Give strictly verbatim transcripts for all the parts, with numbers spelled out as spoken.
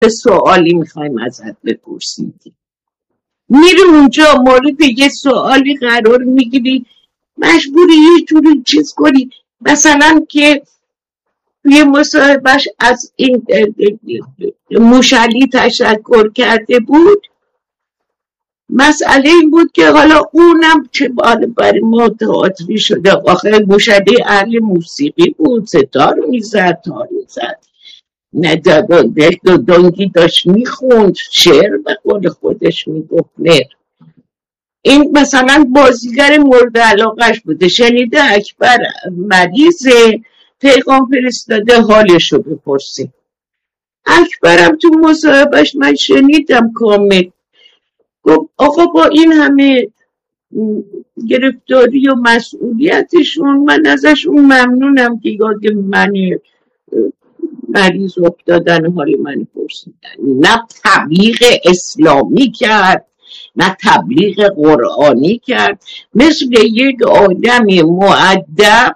سوالی میخوایم ازت بپرسیم، میری اونجا مورد یه سوالی قرار میگیری، مجبوری یه جوری چیز کنی. مثلا که توی مصاحبهش از این موشلی تشکر کرده بود، مسئله این بود که حالا اونم چه باره برای ما تئاتری شده، آخه موشلی اهل موسیقی بود، ستار میزد، تار میزد، نه دانگی داشت میخوند، شعر به قول خودش میگفت. این مثلا بازیگر مورد علاقش بوده، شنیده اکبر مریضه، پیغام فرستاده حالش رو بپرسی. اکبرم تو مصاحبهش من شنیدم کامل گفت آقا با این همه گرفتاری و مسئولیتشون من ازشون ممنونم که یاد من مریض افتادن حال من پرسیدن. نه تبلیغ اسلامی کرد، نه تبلیغ قرآنی کرد، مثل یک آدم مؤدب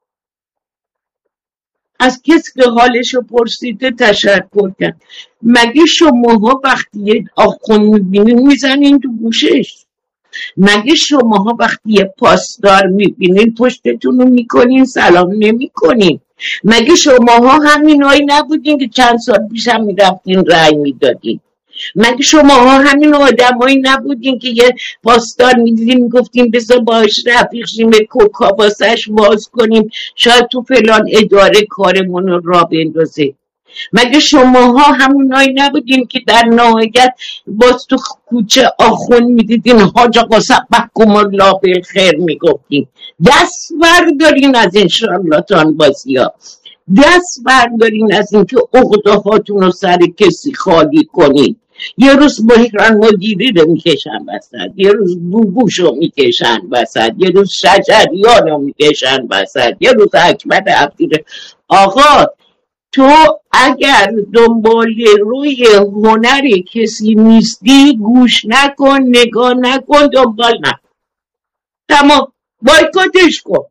از کسی که حالشو پرسیده تشکر کرد. مگه شماها وقتی یه آخون میبینین میزنین تو گوشش؟ مگه شماها وقتی یه پاسدار میبینین پشتتون رو میکنین سلام نمیکنین؟ مگه شماها همینایی نبودین که چند سال پیش هم میرفتین رأی میدادین؟ مگه شماها همین آدمایی نبودین که یه پاسدار میدیدین میگفتین بذار باش رفیق شیم کوکا واسش باز کنیم شاید تو فلان اداره کارمون رو را بندازه؟ مگه شماها همونایی نبودین که در نهایت باز تو کوچه آخون میدیدین حاج آقا سبحکم الله بالخیر میگفتین؟ دست بردارین از این شارلاتان بازی ها، دست بردارین از این که عقده هاتون رو سر کسی خالی کنین. یه روز بحران مدیری رو میکشن وسط، یه روز بوبوش رو میکشن وسط، یه روز شجریان رو میکشن وسط، یه روز اکبر عبدی. آقا تو اگر دنبال روی هنر کسی نیستی گوش نکن، نگاه نکن، دنبال نکن، تمام، بایکوتش کن.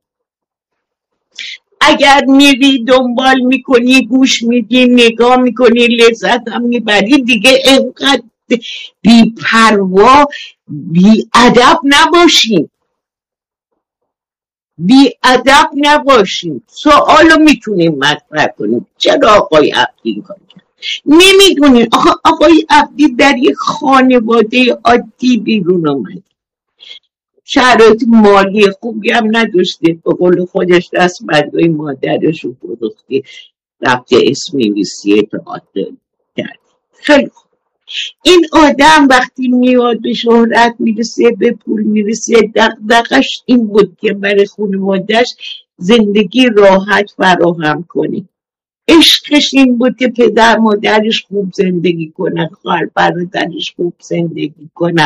اگر میری دنبال میکنی، گوش میدی، نگاه میکنی، لذت هم میبری، دیگه اینقدر بی پروا بی ادب نباشین، بی ادب نباشین. سوالو میتونیم مطرح کنیم چرا آقای عبدی این کار کرد؟ نمیدونین آقای عبدی در یک خانواده عادی بیرون آمد، شرایط مالی خوبی هم نداشته، به قول خودش دست بردای مادرش رو فروخته رفته اسم نویسی تئاتر کرد. خیلی خوب، این آدم وقتی میاد به شهرت میرسه، به پول میرسه، دغدغش این بود که برای خانواده‌اش زندگی راحت فراهم کنه. عشقش این بود که پدر مادرش خوب زندگی کنن، خواهر برادرش خوب زندگی کنن.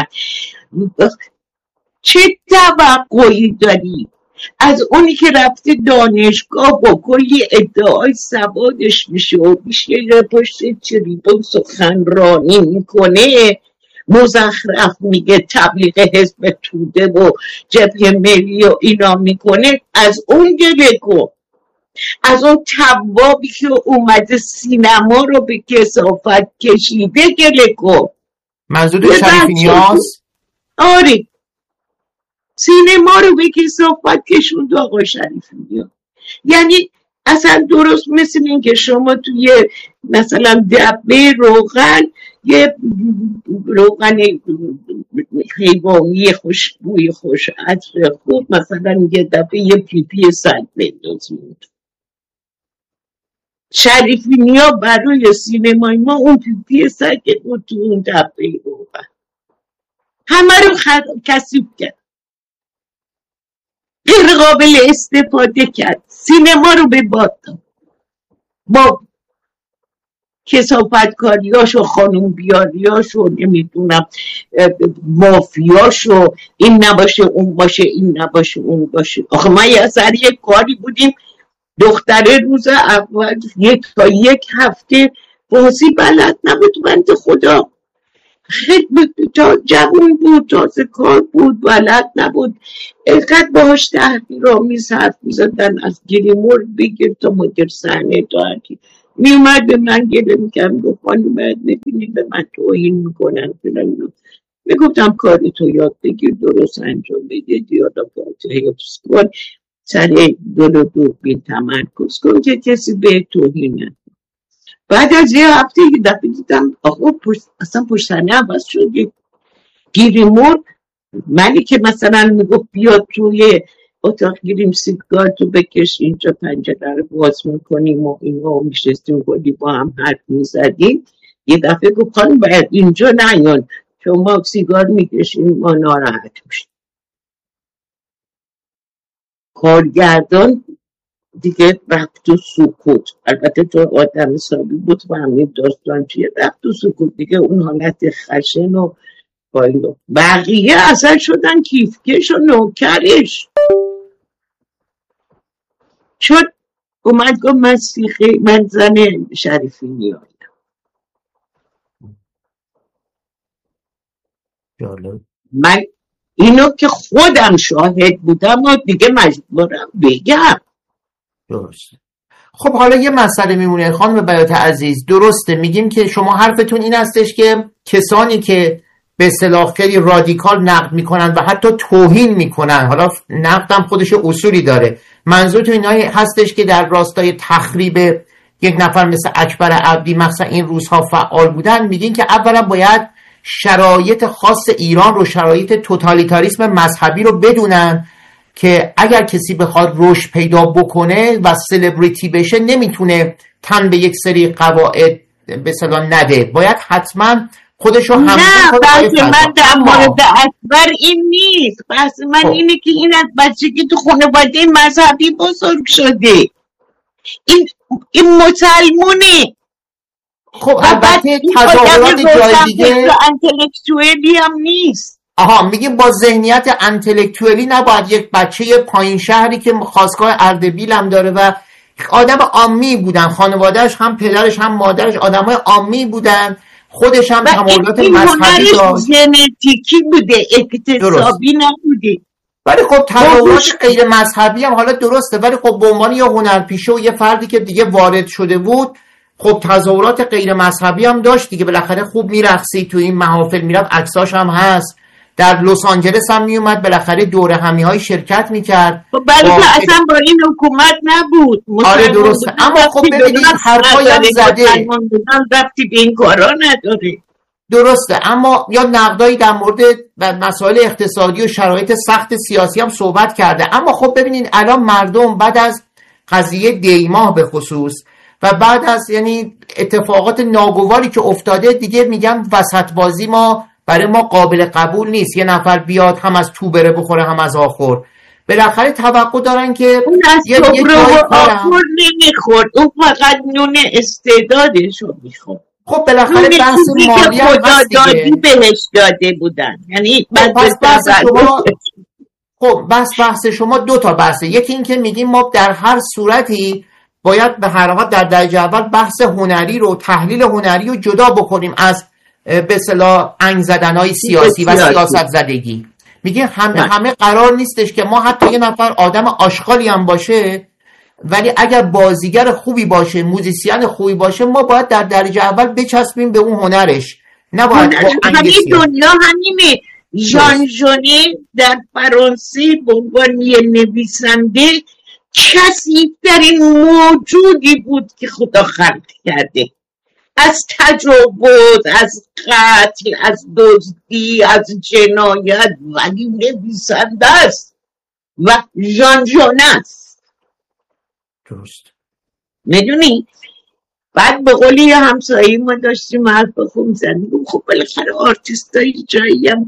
چه توقعی داری از اونی که رفته دانشگاه با کلی ادعای سوادش میشه و میشه پشت چریبون سخنرانی میکنه، مزخرف میگه، تبلیغ حزب توده و جبهه ملی و اینا میکنه؟ از اون گله کن، از اون توابی که اومده سینما رو به کثافت کشیده گله کن. منظور شریفی نیاز؟ آره، سینما رو به کثافت کشوند آقا شریفی نیاز. یعنی اصلا درست مثل این که شما توی مثلا دبه روغن یه روغن حیوانی خوشبوی خوش عطر خوب مثلا یه دفعه یه پیپی سگ بندازید. شریفی نیا برای سینمای ما اون پیپی سگ بود تو اون دبه روغن، همه رو کثیف کرد، غیر قابل استفاده کرد، سینما رو به باد داد با کثافتکاریاش و خانوم بیاریاش و نمیدونم مافیاش و این نباشه اون باشه، این نباشه اون باشه. آخه ما یه سر یک کاری بودیم، دختره روز اول یک تا یک هفته بازی بلد نبود، بنده خدا خیلی تا جوان بود، تازه کار بود، بلد نبود، اینقدر باهاش تحقیرآمیز حرف می‌زدن، از گریمور بگیر تا مدیر صحنه تا هرکی میومد به من گله میکرد، گفت خانم باید میبینی به من توهین میکنن فلان. میگفتم کاری تو یاد بگیر، درست انجام بده، دیالوگات حفظ کن، سر دل و دوربین تمرکز کن که کسی به توهین نکنه. بعد از یه هفته یه دفعه دیدم آقا پشت اصلا پشت صحنه عوض شد، گیریمون منی که مثلا میگفت بیاد توی اتاق گیریم سیگار تو بکش اینجا پنجره رو باز میکنیم و اینا میشستیم گلی با هم حرف میزدیم، یه دفعه گفت خانم باید اینجا نیان چون ما سیگار میکشیم ما ناراحت میشیم. کارگردان دیگه رفت تو سکوت، البته تو آدم حسابی بود و همین داستان چیه، رفت تو سکوت دیگه، اون حالت خشن و بالا. بقیه اصلا شدن کیفکش و نوکرش. چون اومد گفت من سیخه من زن شریفی نیایم. من اینو که خودم شاهد بودم و دیگه مجبورم بگم. درسته. خب حالا یه مسئله میمونه خانم بیات عزیز، درسته میگیم که شما حرفتون این هستش که کسانی که به اصطلاح خیلی رادیکال نقد میکنن و حتی توهین میکنن، حالا نقدم خودش اصولی داره، منظورتون اینایی هستش که در راستای تخریب یک نفر مثل اکبر عبدی مثلا این روزها فعال بودن، میگین که اولا باید شرایط خاص ایران رو، شرایط توتالیتاریسم مذهبی رو بدونن که اگر کسی بخواد رشد پیدا بکنه و سلبریتی بشه نمیتونه تن به یک سری قواعد به اصطلاح نده، باید حتما خودشو هم نه بحث من در مورد اکبر این نیست، بحث من خب. اینه که این از بچگی تو خانواده مذهبی بزرگ شده، این این مسلمونه. خب البته تظاهرات جای دیگه انتلکتوئلی هم نیست. آها میگیم با ذهنیت انتلکتوئلی نباید یک بچه پایین شهری که خاستگاه اردبیل هم داره و آدم عامی بودن، خانوادهش هم پدرش هم مادرش آدمای عامی بودن، خودش هم تمایلات مذهبی داشت، ژنتیکی بوده اکتسابی نبوده. ولی خب تظاهرات غیر مذهبی هم حالا درسته، ولی خب به عنوان یه هنرپیشه و یه فردی که دیگه وارد شده بود خب تظاهرات غیر مذهبی هم داشت دیگه، بالاخره خوب میرقصید تو این محافل، میرفت عکساش هم هست، در لس آنجلس هم میومد بالاخره دوره همیهای شرکت میکرد. خب ولی با... اصلا با این حکومت نبود. آره درسته، اما خب ببینید حرفایی هم زده رفتی به این کارا نداره. درسته، اما یا نقدایی در مورد مسائل اقتصادی و شرایط سخت سیاسی هم صحبت کرده. اما خب ببینید الان مردم بعد از قضیه دیماه به خصوص و بعد از یعنی اتفاقات ناگواری که افتاده دیگه میگم وسط بازی ما برای ما قابل قبول نیست، یه نفر بیاد هم از تو بره بخوره هم از آخر. بالاخره توقع دارن که اون از یه تو رو آخر نمیخورد، اون فقط نون استعدادش رو میخورد. خب بالاخره بحث مالی هم هست دیگه، بهش داده بودن. یعنی خب بس بحث شما خب بس بحث شما دو تا بحثه، یکی این که میگیم ما در هر صورتی باید به هر حال در درجه اول بحث هنری رو، تحلیل هنری رو جدا بکنیم از به اصطلاح انگ زدن‌های سیاسی و سیاست زدگی. میگه همه همه قرار نیستش که ما حتی یه نفر آدم آشغالی هم باشه ولی اگر بازیگر خوبی باشه، موزیسین خوبی باشه، ما باید در درجه اول بچسبیم به اون هنرش، نباید همین دنیا همینه. ژان ژونه در فرانسه به عنوان یه نویسنده کثیف‌ترین موجودی بود که خدا خلق کرده، از تجاوز، از قتل، از دزدی، از جنایت، ولی نویسنده است و ژان ژونه است. درست. میدونی؟ بعد به قولی یه همسایی ما داشتیم حرف بخون زنیم، خب بالاخره آرتیستایی جایی هم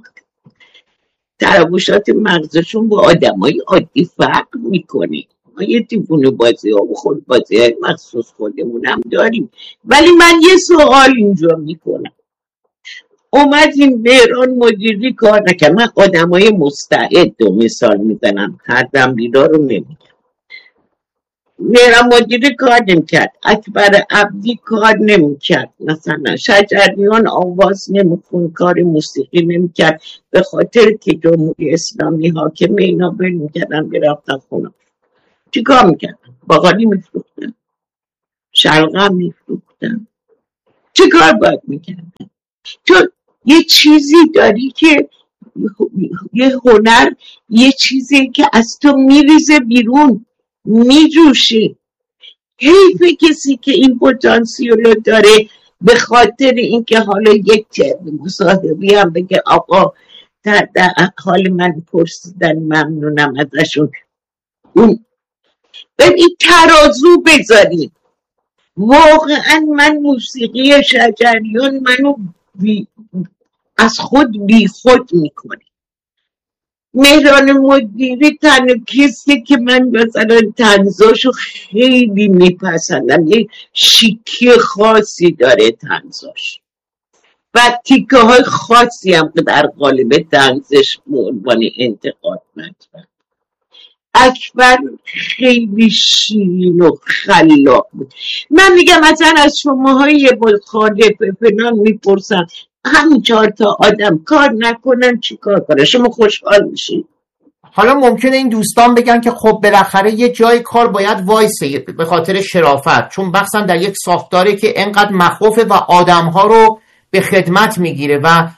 تراوشات مغزشون با آدمای عادی فرق میکنه. ما یه دیوونه بازی ها و خود بازی های مخصوص خودمون هم داریم. ولی من یه سوال اینجا میکنم، اومدیم مهران مدیری کار نکرد، من آدم های مستعد دو مثال میزنم، هر دنبیرا رو نمیگم، مهران مدیری کار نمیکرد، اکبر عبدی کار نمیکرد، مثلا شجریان آواز نمیخون، کار موسیقی نمیکرد، به خاطر که جمهوری اسلامی حاکم اینا بل میکردن برفتن خونه. چی کار میکردن؟ باقالی میفروختن، شلغم میفروختم. چه کار باید میکردم؟ تو یه چیزی داری که یه هنر، یه چیزی که از تو میریزه بیرون، میجوشی. حیف کسی که این پتانسیل رو داره به خاطر اینکه حالا یک مصاحبی هم بگه آقا در, در حال من پرسیدن ممنونم ازشون. اون این ترازو بذاری. واقعا من موسیقی شجریان منو بی از خود بی خود میکنه. مهران مدیری تنها کسی که من مثلا طنزاشو خیلی میپسندم، یه شیکی خاصی داره طنزاش و تیکه های خاصی هم که در قالب طنزش به عنوان انتقاد مطرح. اکبر خیلی شیرین و خلاق بود. من میگم مثلا از شماهای مخالف فلان میپرسن همین چهار تا آدم کار نکنن چی کار کنن؟ شما خوشحال میشین؟ حالا ممکنه این دوستان بگن که خب بالاخره یه جای کار باید وایسه به خاطر شرافت، چون بخصا در یک ساختاری که انقدر مخوفه و آدمها رو به خدمت میگیره و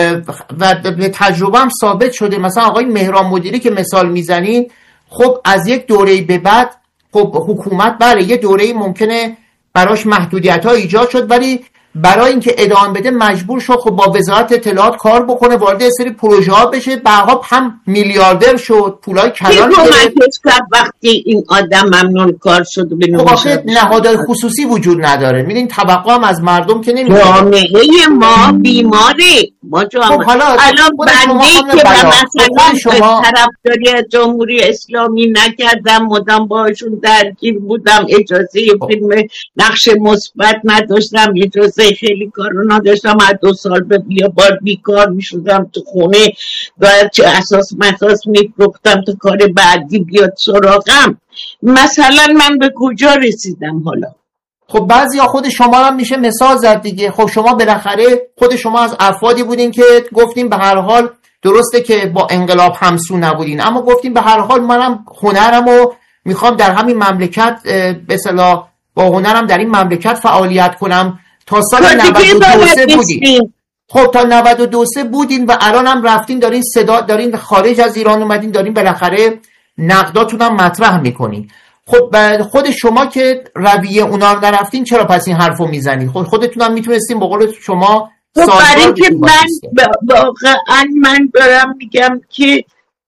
و به تجربه هم ثابت شده. مثلا آقای مهران مدیری که مثال میزنین، خب از یک دوره به بعد خب حکومت بله یه دوره ممکنه براش محدودیت ها ایجاد شد، ولی برای اینکه ادامه بده مجبور شد خب با وزارت اطلاعات کار بکنه، وارد سری پروژه ها بشه، بعدا هم میلیاردر شد، پولای کلان گرفت. وقتی این آدم ممنون کار شد به خب نهادهای خصوصی وجود نداره. میدین توقع هم از مردم که نمیشه. جامعه ما بیماری ما جامعه خب حالا الان بنده که مثلا شما طرفداری از جمهوری اسلامی نکردم، مدام باشون درگیر بودم، اجازه فیلم نقش مثبت نداشتم، اجازه خیلی کارو نداشتم، از دو سال به بیا بار بیکار میشدم تو خونه و چه اساس مساس میفروختم تا کار بعدی بیاد سراغم. مثلا من به کجا رسیدم حالا؟ خب بعضیا خود شما هم میشه مثال زد دیگه. خب شما بالاخره خود شما از افرادی بودین که گفتیم به هر حال درسته که با انقلاب همسو نبودین، اما گفتیم به هر حال منم هنرمو میخوام در همین مملکت به اصطلاح با هنرم در این مملکت فعالیت کنم. تا سال نود و دو بودین. خب تا نود و دو بودین و الان هم رفتین دارین صدا دارین خارج از ایران اومدین، دارین بالاخره نقداتون هم مطرح میکنین. خب خود شما که رویه اونا رو نرفتین چرا پس این حرفو میزنید؟ خود خودتون هم میتونستین به قول شما برای که من واقعا من دارم میگم که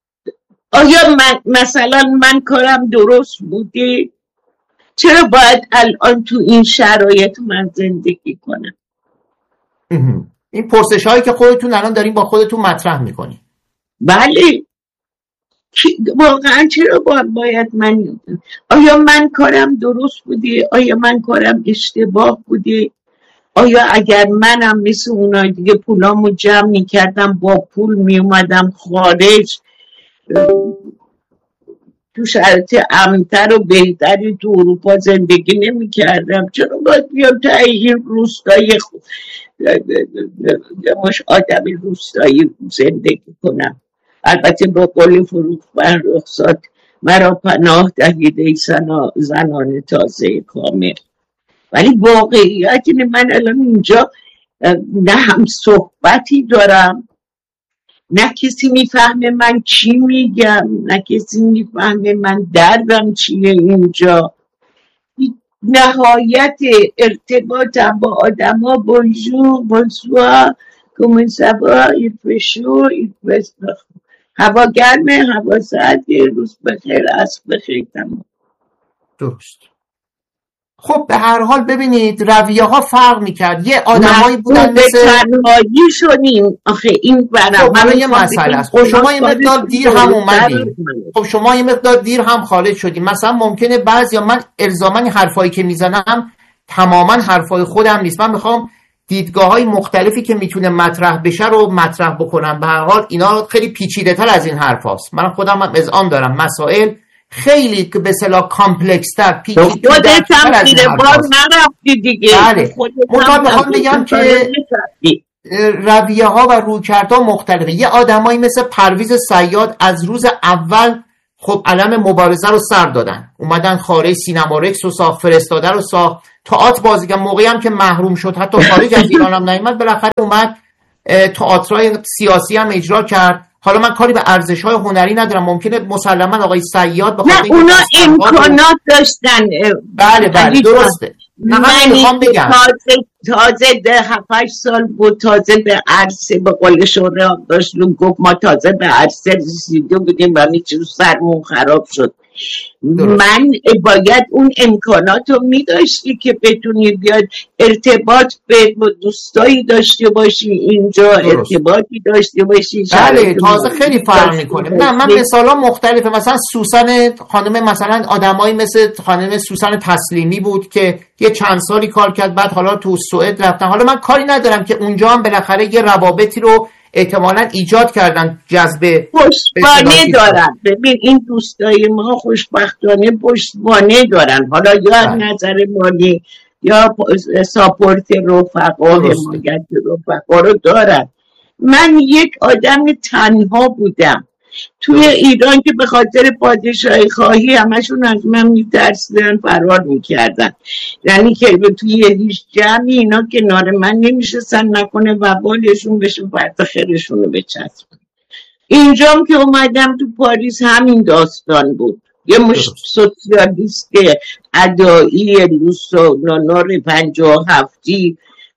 آیا من مثلا من کارم درست بوده؟ چرا باید الان تو این شرایط من زندگی کنم؟ این پرسش هایی که خودتون الان دارین با خودتون مطرح میکنین. بله واقعا چرا باید من آیا من کارم درست بوده؟ آیا من کارم اشتباه بوده؟ آیا اگر منم مثل اونای دیگه پولامو جمع میکردم با پول میومدم خارج تو شرایط امن‌تر و بهتری تو اروپا زندگی نمی‌کردم؟ چرا باید بیام تا این روستایی مش آدمی روستایی زندگی کنم؟ البته با قول فروغ رخصت مرا پناه دهید ای زنان تازه کامل. ولی واقعیت اینه من الان اینجا نه هم صحبتی دارم، نه کسی میفهمه من چی میگم، نه کسی میفهمه من دردم چیه اینجا. نهایت ارتباطم با آدم ها بونجور بونسوار کمون سبا ایفشو ایفشو هوا گرمه هوا سرده روز بخیر عصر بخیر تمام. درست. خب به هر حال ببینید رویه ها فرق میکرد. یه آدمایی بودن مثل تنهایی شدیم. آخه این برام خب یه مسئله است. خب شما یه مقدار دیر هم اومدین. خب شما یه مقدار دیر هم خارج شدیم. مثلا ممکنه بعضیا من الزاما حرفایی که میزنم تماما حرفای خودم نیست. من میخوام دیدگاه‌های مختلفی که میتونه مطرح بشه رو مطرح بکنم. به هر حال اینا خیلی پیچیده‌تر از این حرفاست. من خودم هم اذعان دارم مسائل خیلی که به اصطلاح کامپلکس تر پیچیده خودت هم زیر بار نرفتی دیگه. بله من میخوام بگم که رویه ها و رویکردها مختلفه. یه آدمایی مثل پرویز صیاد از روز اول خب علم مبارزه رو سر دادن، اومدن خارج سینما رکس رو ساخت، فرستاده رو ساخت تئاتر بازی کرد. موقعی هم که محروم شد حتی خارج از ایران هم نیامد، بالاخره اومد تئاترای سیاسی هم اجرا کرد. حالا من کاری به ارزش‌های هنری ندارم، ممکنه مسلما آقای صیاد بخواد نه اونا امکانات داشتن. بله بله درسته. من میخوام بگم تازه تازه ده هفت سال بود، تازه به عرصه به قول شوره داشت رو گفت ما تازه به عرصه رسیده بودیم و میچه سرمون خراب شد. درست. من باید اون امکانات رو میداشتی که بتونی بیاد ارتباط به دوستایی داشته باشی اینجا، درست. ارتباطی داشته باشی. بله تازه خیلی فرق میکنه. نه من مثلا مختلفه، مثلا سوسن خانم، مثلا آدمایی مثل خانم سوسن تسلیمی بود که یه چند سالی کار کرد، بعد حالا تو سوئد رفتن. حالا من کاری ندارم که اونجا هم بالاخره یه روابطی رو احتمالاً ایجاد کردن، جذب پشتوانه دارن. ببین این دوستای ما خوشبختانه پشتوانه دارن، حالا یا از نظر مالی یا ساپورت رفقا، حمایت رفقا رو دارن. من یک آدم تنها بودم توی ایران که به خاطر پادشاهی خواهی همشون از من میترسیدن، فرار میکردن. یعنی که توی هیچ جمعی اینا کنار من نمیشستن نکنه و بالشون بشه فرد خیرشون رو بچسب. اینجام که اومدم تو پاریس همین داستان بود. یه مش سوسیالیست ادایی لوسونانور پنجاه و هفتی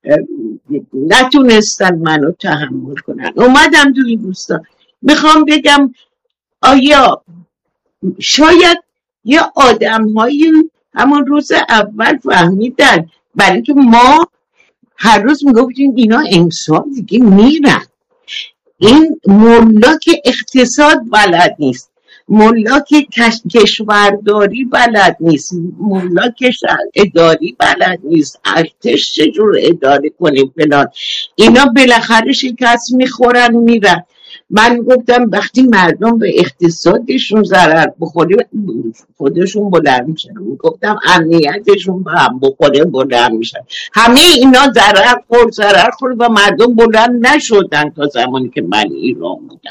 نتونستن منو تحمل کنن. اومدم تو این دوستان. میخوام بگم آیا شاید یه آدم هایی همون روز اول فهمیدن، برای اینکه ما هر روز میگفتیم اینا امسال دیگه میرن. این ملاک اقتصاد بلد نیست، ملاک کشورداری بلد نیست، ملاک اداری بلد نیست، ارتش چجور اداره کنیم فلان. اینا بالاخره شکست میخورن میرن. من گفتم وقتی مردم به اقتصادشون ضرر بخوره خودشون بلند میشن. گفتم امنیتشون به هم بخوره بلند میشن. همه اینا ضرر خورد ضرر خورد و مردم بلند نشدن تا زمانی که من ایران بودم.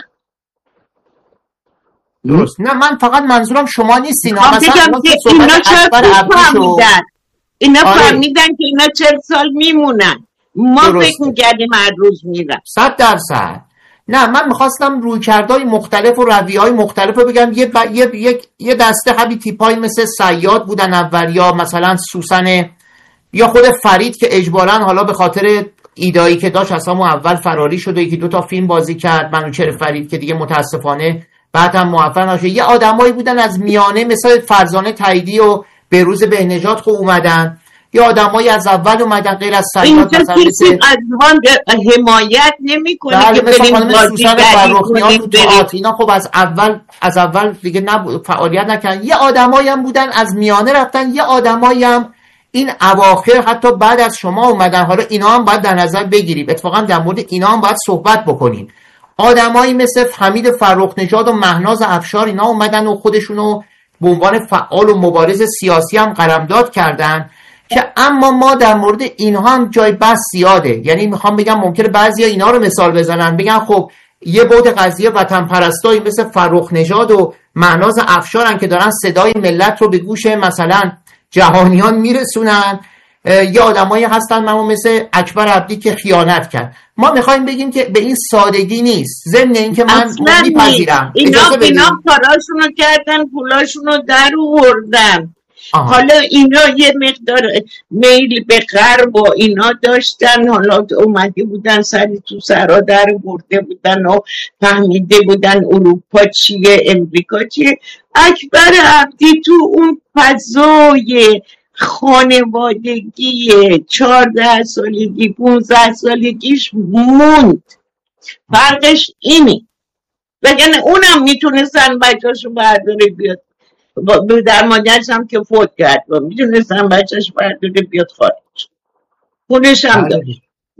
درست. نه من فقط منظورم شما نیستین. مثلا اینا چرا فهمیدن اینا فهمیدن که اینا چهل سال میمونن، ما فکر میکردیم هر روز میرن. صد درصد. نه من میخواستم رویکردهای مختلف و رویه‌های مختلف رو بگم. یه, ب... یه... یه... یه دسته همین تیپایی مثل صیاد بودن اول، یا مثلا سوسن، یا خود فرید که اجباراً حالا به خاطر ایدایی که داشت از همون اول فراری شد و یکی دو تا فیلم بازی کرد، منوچهر فرید، که دیگه متاسفانه بعد هم موفق نشد. یه آدمایی بودن از میانه مثل فرزانه تاییدی و بهروز بهنژاد خوب اومدن، یا آدمایی از اول اومدن غیر از صیاد مثلا مثل از وان حمایت نمیکنه که بریم بازیگری کنیم بریم. اینا خب از اول از اول دیگه نبود، فعالیت نکردن. یه آدمایی هم بودن از میانه رفتن، یه آدمایی هم این اواخر حتی بعد از شما اومدن. حالا اینا هم باید در نظر بگیریم، اتفاقا در مورد اینا هم باید صحبت بکنیم. آدمایی مثل حمید فرخ نژاد و مهناز افشار اینا اومدن و خودشونو به عنوان فعال و مبارز سیاسی هم قلمداد کردن که اما ما در مورد اینها هم جای بحث زیاده. یعنی میخوام بگم ممکنه بعضیا اینا رو مثال بزنن بگن خب یه بود قضیه وطن پرستایی مثل فرخ نژاد و مهناز افشارن که دارن صدای ملت رو به گوش مثلا جهانیان میرسونن، یه آدمایی هستن مثلا مثل اکبر عبدی که خیانت کرد. ما میخوایم بگیم که به این سادگی نیست. ضمن این که من میپذیرم اینا اینا کاراشونو کردن، پولاشونو در آوردن. حالا اینا یه مقدار میل به غرب و اینا داشتن، حالا اومده بودن سری تو سرا در برده بودن و فهمیده بودن اروپا چیه امریکا چیه. اکبر عبدی تو اون فضای خانوادگی چهارده سالگی پونزده سالگیش موند. فرقش اینی وگرنه اونم میتونستن بچه‌شو برداره بیاد، در مادرش هم که فوت کرد میتونستن بچه‌ش برداره بیاد خارج، خودش هم داشت.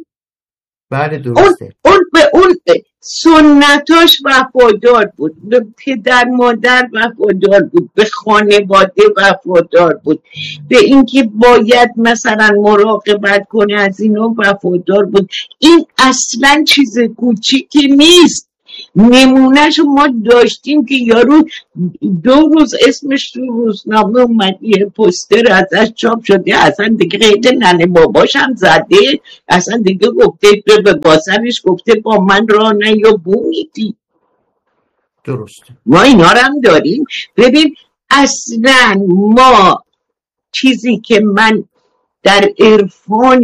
بله درسته. اون, اون به اون سنتاش وفادار بود، به پدر مادر وفادار بود، به خانواده وفادار بود، به اینکه باید مثلا مراقبت کنه از اینا وفادار بود. این اصلا چیز کوچیکی نیست. نمونهشو ما داشتیم که یارو دو روز اسمش تو روزنامه اومد، یه پوستر ازش چاپ شده، اصلا دیگه قید ننه باباش هم زده، اصلا دیگه گفته به باسرش گفته با من راه نه یا بومیدی. درسته. ما اینا رو هم داریم. ببین اصلا ما چیزی که من در عرفان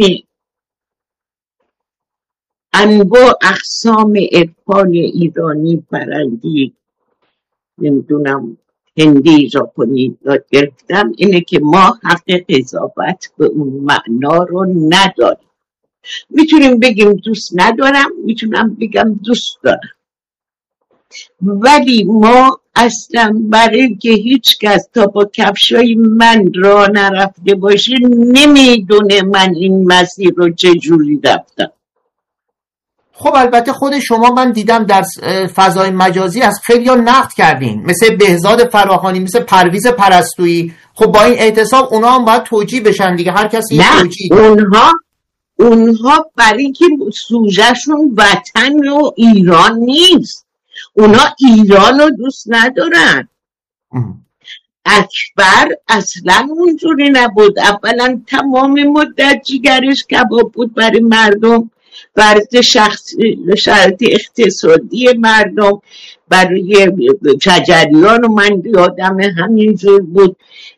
انواع اقسام عرفان ایرانی، فرنگی، نمیدونم هندی، ژاپنی یاد گرفتم اینه که ما حق قضاوت به اون معنا رو نداریم. میتونیم بگیم دوست ندارم، میتونم بگم دوست دارم، ولی ما اصلا برای که هیچ کس تا با کفشای من را نرفته باشه نمیدونه من این مسیر رو چجوری رفتم. خب البته خود شما من دیدم در فضای مجازی از خیلی ها نقد کردین، مثل بهزاد فراهانی، مثل پرویز پرستویی. خب با این اعتصاب اونا هم باید توجیه بشن دیگه، هر کسی یه توجیه. اونها اونها برای اینکه سوژهشون وطن و ایران نیست، اونا ایران رو دوست ندارن. ام. اکبر اصلا اونجوری نبود. اولا تمام مدت جیگرش کباب بود برای مردم، برای شخص شرط اقتصادی مردم، برای شجریان و من یادم همینجور بود.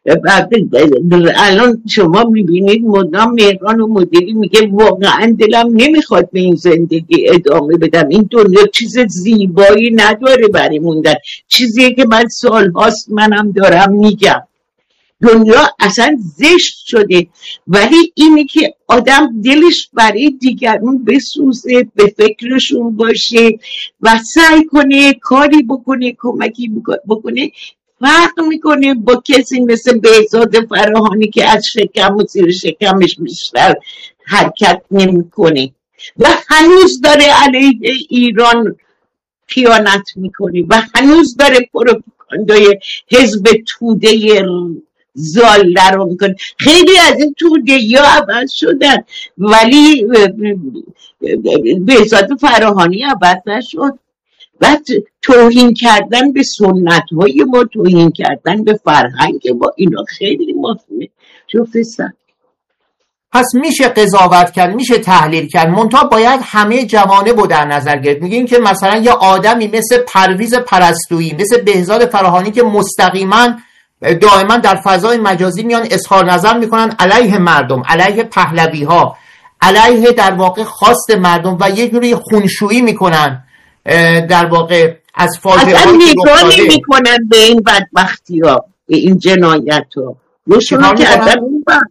الان شما میبینید مدام مهران و مدیری میگه واقعا دلم نمیخواد به این زندگی ادامه بدم، این دنیا چیز زیبایی نداره برای موندن. چیزیه که من سال هاست منم دارم میگم، دنیا اصلا زشت شده. ولی اینی که آدم دلش برای دیگرون بسوزه، به فکرشون باشه و سعی کنه کاری بکنه، کمکی بکنه، فرق میکنه با کسی مثل بهزاد فراهانی که از شکم و زیر شکمش بیشتر حرکت نمیکنه و هنوز داره علیه ایران خیانت میکنه و هنوز داره پروپاگاندای حزب توده زاله رو میکنه. خیلی از این توده یا عوض شدن ولی بهزاد فراهانی عوض نشد. و توهین کردن به سنت های ما، توهین کردن به فرهنگ ما، اینا خیلی مهمه. شفتستن پس میشه قضاوت کرد، میشه تحلیل کرد، منتها باید همه جوانب رو در نظر گرفت. میگیم که مثلا یه آدمی مثل پرویز پرستویی، مثل بهزاد فراهانی که مستقیما دائما در فضای مجازی میان اظهار نظر میکنن علیه مردم، علیه پهلوی ها، علیه در واقع خواست مردم و یه جوری خونشویی میکنن در واقع از فاجعه اصلا نگاهی میکنن به این بدبختی ها، به این جنایت ها. نشونه که اصلا اون وقت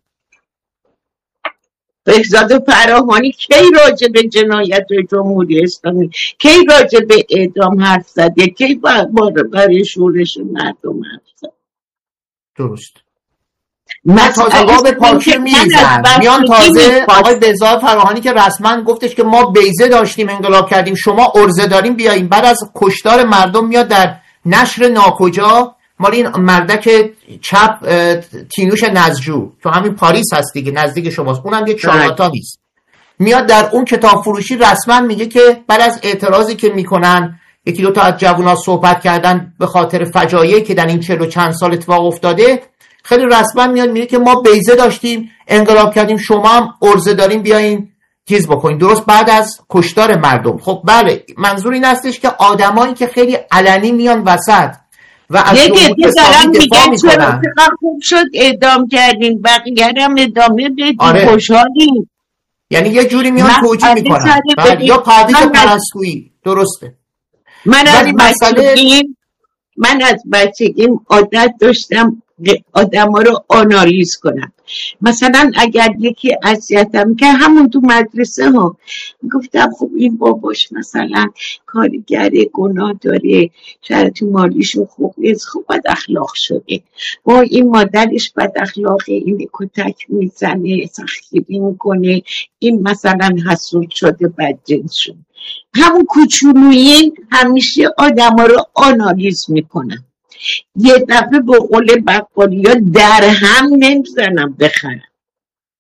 بهزاد فراهانی کی راجع به جنایت جمهوری اسلامی، کی راجع به اعدام حرف زده، کی برای شورش مردم حرف زده. درست. من تازه آقا به پاکی میریزن میان تازه آقای بهزاد فراهانی که رسما گفتش که ما بیضه داشتیم انقلاب کردیم، شما ارزه داریم بیاییم. بعد از کشتار مردم میاد در نشر ناکجا، مال این مردک چپ تینوش نزجو تو همین پاریس هست دیگه، نزدیک شماست، اونم یک شارلاتانیست، میاد در اون کتاب فروشی رسما میگه که بعد از اعتراضی که میکنن یکی دو تا از جوونا صحبت کردن به خاطر فجایعی که در این چهل و چند سال اتفاق افتاده، خیلی رسما میاد میگه که ما بیضه داشتیم انقلاب کردیم، شما هم ارزه دارین بیاین چیز بکنین. درست بعد از کشتار مردم. خب بله، منظور این هستش که آدمایی که خیلی علنی میان وسط و از جمهوری اسلامی دفاع میکنن، چرا خوب شد اعدام کردین، بقیه هم ادامه بدین. آره. خوشحالین. یعنی یه جوری میان توجیه میکنن. یا پرویز پرستویی. درسته. من از بچگیم من از بچگیم عادت داشتم آدم ها رو آنالیز کنم. مثلا اگر یکی اذیتم که همون تو مدرسه ها گفتم خب این باباش مثلا کارگره، گناه داره، شرط مالیشو خوب نیست، خوب بد اخلاق شده، با این مادرش بد اخلاقه، این کتک میزنه، سخیری میکنه، این مثلا حسود شده، بدجنس شده. همون کوچولویی همیشه آدم ها رو آنالیز میکنم. یه دفعه به قول بقالی ها در هم نمیزنم بخرم،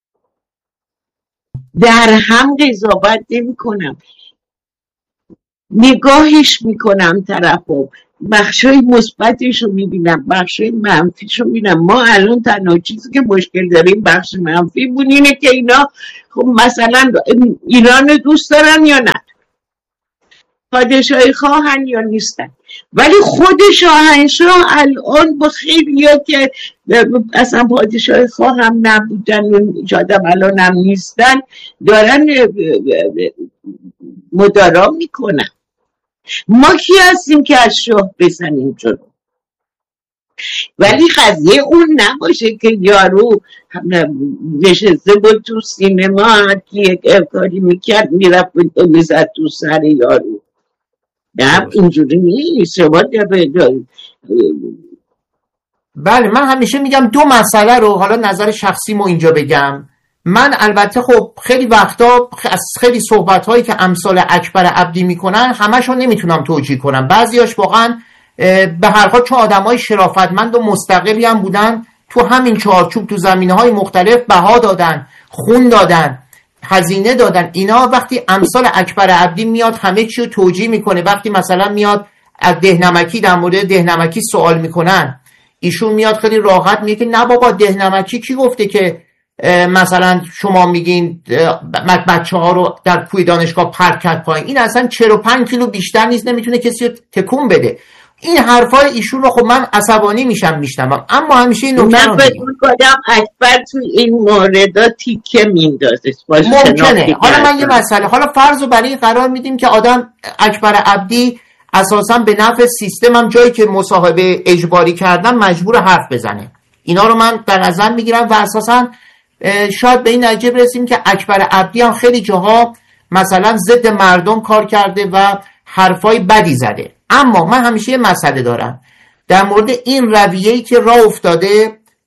در هم قضاوت نمی کنم. نگاهش میکنم طرفو، بخشای مثبتش رو میبینم، بخشای منفیش رو میبینم. ما الان تنها چیزی که مشکل داریم بخش منفی بون اینه که اینا خب مثلا ایران رو دوست دارن یا نه، پادشاهی خواهن یا نیستن. ولی خود شاهنشاه الان با خیلی ها که اصلا پادشاهی خواه هم نبودن و شاید الان هم نیستن دارن مدارا میکنن. ما کی هستیم که از شاه بزنیم جلو؟ ولی قضیه اون نباشه که یارو نشسته بود تو سینما هر کی یک کاری میکرد میرفت و میزد تو سر یارو. نه اینجوری نیست. بله من همیشه میگم دو مسئله رو، حالا نظر شخصیمو اینجا بگم. من البته خب خیلی وقتا از خیلی صحبت هایی که امثال اکبر عبدی میکنن همش رو نمیتونم توجیه کنم. بعضیاش واقعا به هر حال چون آدم های شرافتمند و مستقلی هم بودن تو همین چارچوب تو زمینه های مختلف بها دادن، خون دادن، هزینه دادن. اینا وقتی امثال اکبر عبدی میاد همه چی رو توجیه میکنه، وقتی مثلا میاد از دهنمکی در مورد دهنمکی سوال میکنن ایشون میاد خیلی راحت میگه که نه بابا دهنمکی کی گفته که مثلا شما میگین بچه ها رو در کوی دانشگاه پرت کرد پایین، این اصلا چهل و پنج کیلو بیشتر نیست نمیتونه کسی رو تکون بده. این حرفای ایشون رو خب من عصبانی میشم میشنوم. اما همیشه این نکته رو میگم من کدام اکبر تو این موردا تیکه میندازه ممکنه. حالا من یه مسئله، حالا فرض رو برای قرار میدیم که آدم اکبر عبدی اساسا به نفع سیستم هم جایی که مصاحبه اجباری کردن مجبور حرف بزنه، اینا رو من در نظر میگیرم و اساسا شاید به این نتیجه برسیم که اکبر عبدی هم خیلی جاها مثلا ضد مردم کار کرده و حرفای بدی زده. اما من همیشه یه مسئله دارم در مورد این رویه‌ای که راه افتاده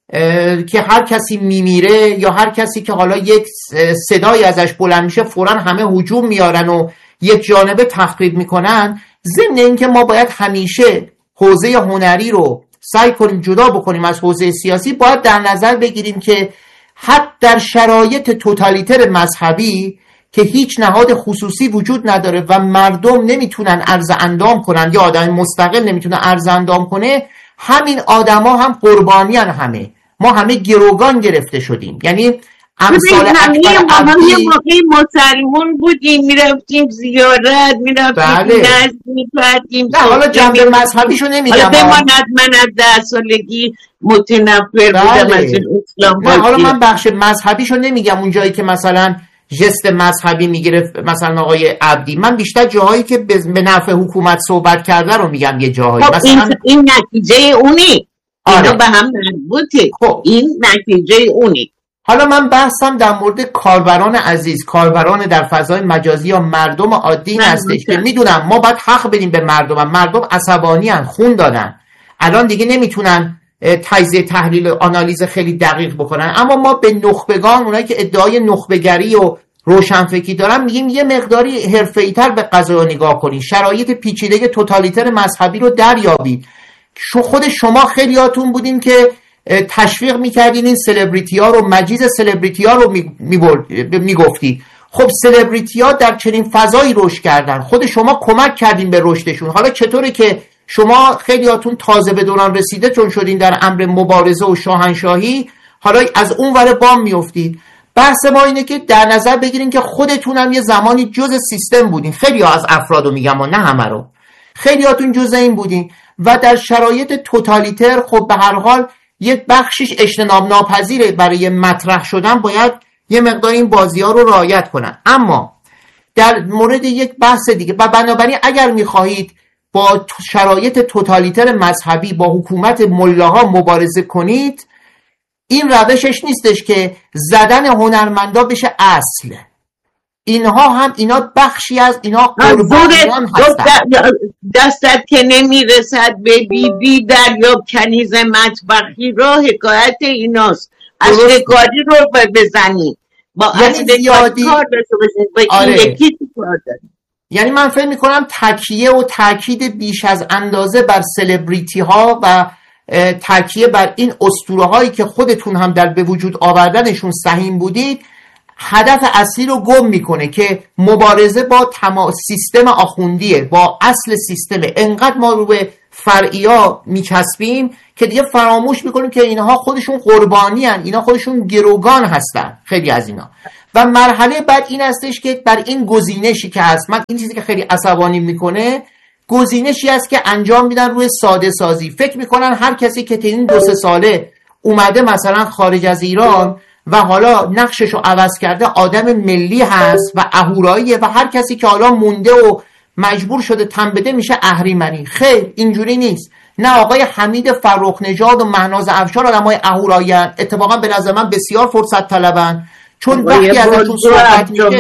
که هر کسی میمیره یا هر کسی که حالا یک صدایی ازش بلند میشه فوراً همه هجوم میارن و یک جانبه تخریب میکنن. ضمن این که ما باید همیشه حوزه هنری رو سعی کنیم جدا بکنیم از حوزه سیاسی، باید در نظر بگیریم که حتی در شرایط توتالیتر مذهبی که هیچ نهاد خصوصی وجود نداره و مردم نمیتونن عرض اندام کنن یا آدم مستقل نمیتونه عرض اندام کنه، همین آدما هم قربانیان. همه ما همه گروگان گرفته شدیم. یعنی امثال اکبر عبدی یه موقعی مسلمون بودیم میرفتیم زیارت میرفتیم نزد میکردیم. نه حالا جنبه مذهبیشو نمیگم، حالا بماند من از ده سالگی متنفر بودم از این اسلام. نه حالا من بخش مذهبیشو نمیگم، اون جایی که مثلا جست مذهبی میگیره مثلا آقای عبدی، من بیشتر جاهایی که به نفع حکومت صحبت کرده رو میگم. یه جاهایی خب مثلا این, این نتیجه اونی. آره. اینا به هم مربوطه. خب این نتیجه اونی. حالا من بحثم در مورد کاربران عزیز، کاربران در فضای مجازی یا مردم عادی هستش که میدونم ما باید حق بدیم به مردم. مردم عصبانی هستند، خون دادن، الان دیگه نمیتونن تجزیه تحلیل و آنالیز خیلی دقیق بکنن. اما ما به نخبگان، اونایی که ادعای نخبگری و روشنفکری دارن، میگیم یه مقداری حرفه‌ای‌تر به قضایا نگاه کنید، شرایط پیچیده توتالیتر مذهبی رو دریابید. شو خود شما خیلیاتون بودین که تشویق میکردین این سلبریتی ها رو، مجیز سلبریتی ها رو میگفتید. خب سلبریتی ها در چنین فضایی رشد کردن، خود شما کمک کردین به رشدشون. حالا چطوره که شما خیلیاتون تازه به دوران رسیده چون شدین در امر مبارزه و شاهنشاهی، حالا از اون ور بام میافتید. بحث ما اینه که در نظر بگیرین که خودتون هم یه زمانی جز سیستم بودین. خیلی ها از افرادو میگم و نه همه رو، خیلیاتون جز این بودین و در شرایط توتالیتر خب به هر حال یک بخشش اجتناب ناپذیره برای مطرح شدن، باید یه مقدار این بازی ها رو رعایت کنن. اما در مورد یک بحث دیگه، و بنابراین اگر میخواهید با شرایط توتالیتر مذهبی با حکومت ملاها مبارزه کنید، این روشش نیستش که زدن هنرمندا بشه اصل. اینها هم اینا بخشی از اینا قربانیان هستن. دستت که نمیرسد به بی بی دریاب کنیز مطبخی را حکایت ایناست. اصل کاری رو بزنی با اصل زیادی کار بزنی با این آره. یکی تو کار داری. یعنی من فکر میکنم تکیه و تاکید بیش از اندازه بر سلبریتی ها و تکیه بر این اسطوره هایی که خودتون هم در به وجود آوردنشون سهیم بودید، هدف اصلی رو گم میکنه که مبارزه با تمام سیستم آخوندیه، با اصل سیستم. انقدر ما رو به فرعیا میچسبیم که دیگه فراموش میکنیم که اینها خودشون قربانی هن. اینا خودشون گروگان هستن، خیلی از اینا. و مرحله بعد این هستش که بر این گزینشی که هست، من این چیزی که خیلی عصبانی میکنه، گزینشی است که انجام میدن روی ساده سازی. فکر میکنن هر کسی که این دو سه ساله اومده مثلا خارج از ایران و حالا نقشش رو عوض کرده آدم ملی هست و اهوراییه و هر کسی که حالا مونده و مجبور شده تن بده میشه اهریمنی. خیر، اینجوری نیست. نه، آقای حمید فرخ نژاد و مهناز افشار آدمای اهورایی ان. اتفاقا به نظر من بسیار فرصت طلبن، چون وقتی ازشون صحبت میشه